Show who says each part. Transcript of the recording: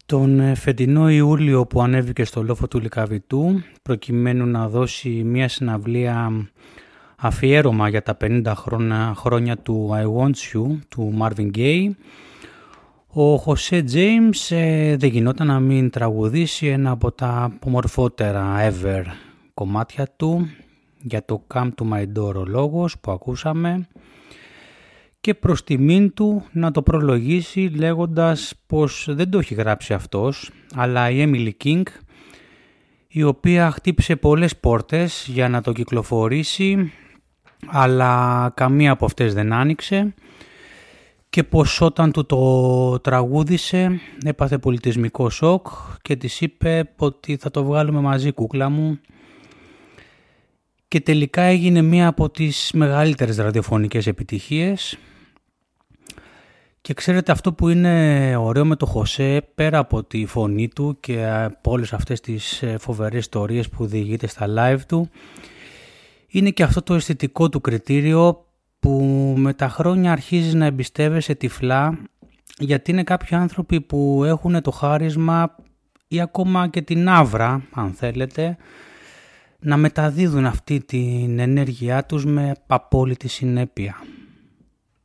Speaker 1: Τον φετινό Ιούλιο που ανέβηκε στο λόφο του Λυκαβητού προκειμένου να δώσει μια συναυλία αφιέρωμα για τα 50 χρόνια του I Want You του Marvin Gaye, ο Jose James δεν γινόταν να μην τραγουδήσει ένα από τα ομορφότερα ever κομμάτια του για το Come to My Door ο λόγος που ακούσαμε, και προς τιμήν του να το προλογίσει λέγοντας πως δεν το έχει γράψει αυτός, αλλά η Emily King, η οποία χτύπησε πολλές πόρτες για να το κυκλοφορήσει, αλλά καμία από αυτές δεν άνοιξε, και πως όταν του το τραγούδισε έπαθε πολιτισμικό σοκ και της είπε ότι θα το βγάλουμε μαζί, κούκλα μου, και τελικά έγινε μία από τις μεγαλύτερες ραδιοφωνικές επιτυχίες. Και ξέρετε, αυτό που είναι ωραίο με το Χωσέ, πέρα από τη φωνή του και από όλες αυτές τις φοβερές ιστορίες που διηγείται στα live του, είναι και αυτό το αισθητικό του κριτήριο που με τα χρόνια αρχίζεις να εμπιστεύεσαι τυφλά, γιατί είναι κάποιοι άνθρωποι που έχουν το χάρισμα ή ακόμα και την άβρα, αν θέλετε, να μεταδίδουν αυτή την ενέργειά τους με απόλυτη συνέπεια.